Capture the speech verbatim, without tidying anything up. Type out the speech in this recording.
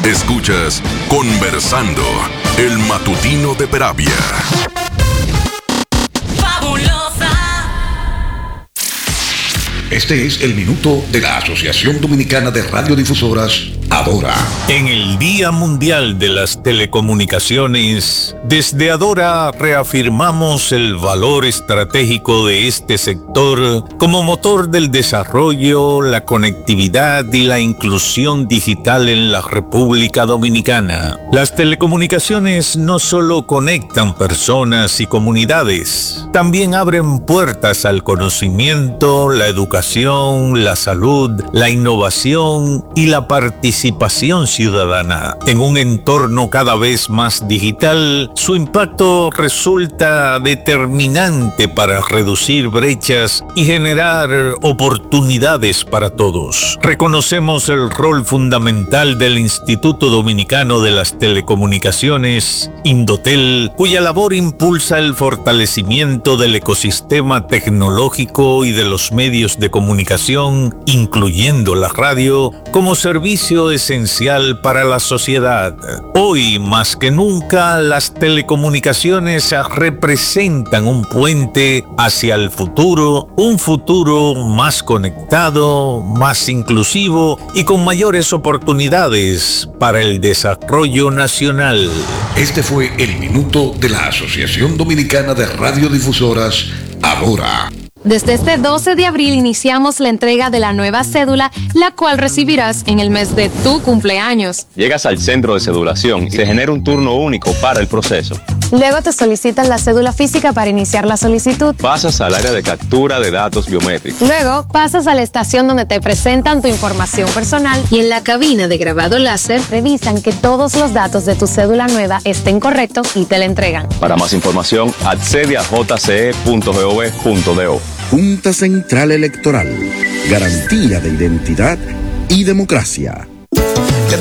Escuchas Conversando, el matutino de Peravia. Este es el minuto de la Asociación Dominicana de Radiodifusoras, Adora. En el Día Mundial de las Telecomunicaciones, desde Adora reafirmamos el valor estratégico de este sector como motor del desarrollo, la conectividad y la inclusión digital en la República Dominicana. Las telecomunicaciones no solo conectan personas y comunidades, también abren puertas al conocimiento, la educación, la salud, la innovación y la participación ciudadana. En un entorno cada vez más digital, su impacto resulta determinante para reducir brechas y generar oportunidades para todos. Reconocemos el rol fundamental del Instituto Dominicano de las Telecomunicaciones, Indotel, cuya labor impulsa el fortalecimiento del ecosistema tecnológico y de los medios de comunicación, incluyendo la radio, como servicio esencial para la sociedad. Hoy, más que nunca, las telecomunicaciones representan un puente hacia el futuro, un futuro más conectado, más inclusivo y con mayores oportunidades para el desarrollo nacional. Este fue el minuto de la Asociación Dominicana de Radiodifusoras, Adora. Desde este doce de abril iniciamos la entrega de la nueva cédula, la cual recibirás en el mes de tu cumpleaños. Llegas al centro de cedulación y se genera un turno único para el proceso. Luego te solicitan la cédula física para iniciar la solicitud. Pasas al área de captura de datos biométricos. Luego pasas a la estación donde te presentan tu información personal y en la cabina de grabado láser revisan que todos los datos de tu cédula nueva estén correctos y te la entregan. Para más información, accede a j c e punto gov punto do. Junta Central Electoral. Garantía de identidad y democracia.